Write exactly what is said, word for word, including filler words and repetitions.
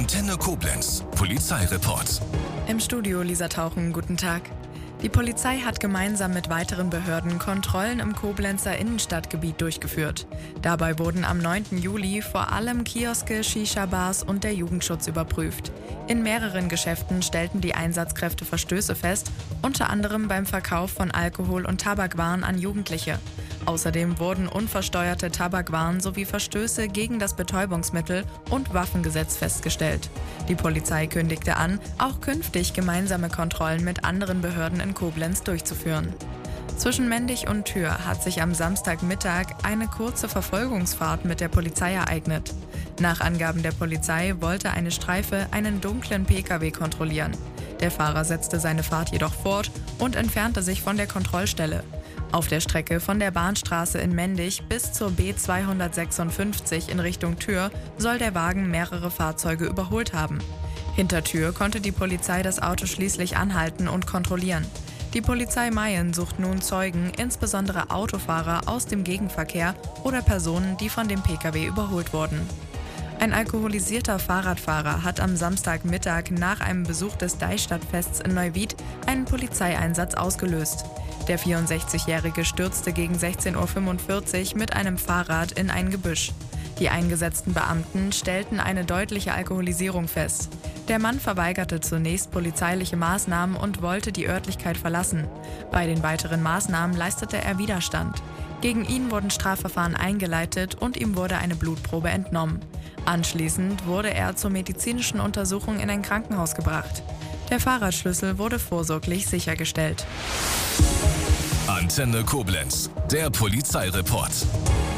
Antenne Koblenz, Polizeireport. Im Studio Lisa Tauchen, guten Tag. Die Polizei hat gemeinsam mit weiteren Behörden Kontrollen im Koblenzer Innenstadtgebiet durchgeführt. Dabei wurden am neunten Juli vor allem Kioske, Shisha-Bars und der Jugendschutz überprüft. In mehreren Geschäften stellten die Einsatzkräfte Verstöße fest, unter anderem beim Verkauf von Alkohol- und Tabakwaren an Jugendliche. Außerdem wurden unversteuerte Tabakwaren sowie Verstöße gegen das Betäubungsmittel- und Waffengesetz festgestellt. Die Polizei kündigte an, auch künftig gemeinsame Kontrollen mit anderen Behörden in Koblenz durchzuführen. Zwischen Mendig und Thür hat sich am Samstagmittag eine kurze Verfolgungsfahrt mit der Polizei ereignet. Nach Angaben der Polizei wollte eine Streife einen dunklen Pkw kontrollieren. Der Fahrer setzte seine Fahrt jedoch fort und entfernte sich von der Kontrollstelle. Auf der Strecke von der Bahnstraße in Mendig bis zur B zweihundertsechsundfünfzig in Richtung Thür soll der Wagen mehrere Fahrzeuge überholt haben. Hinter Thür konnte die Polizei das Auto schließlich anhalten und kontrollieren. Die Polizei Mayen sucht nun Zeugen, insbesondere Autofahrer aus dem Gegenverkehr oder Personen, die von dem Pkw überholt wurden. Ein alkoholisierter Fahrradfahrer hat am Samstagmittag nach einem Besuch des Deichstadtfests in Neuwied einen Polizeieinsatz ausgelöst. Der vierundsechzigjährige stürzte gegen sechzehn Uhr fünfundvierzig mit einem Fahrrad in ein Gebüsch. Die eingesetzten Beamten stellten eine deutliche Alkoholisierung fest. Der Mann verweigerte zunächst polizeiliche Maßnahmen und wollte die Örtlichkeit verlassen. Bei den weiteren Maßnahmen leistete er Widerstand. Gegen ihn wurden Strafverfahren eingeleitet und ihm wurde eine Blutprobe entnommen. Anschließend wurde er zur medizinischen Untersuchung in ein Krankenhaus gebracht. Der Fahrradschlüssel wurde vorsorglich sichergestellt. Antenne Koblenz, der Polizeireport.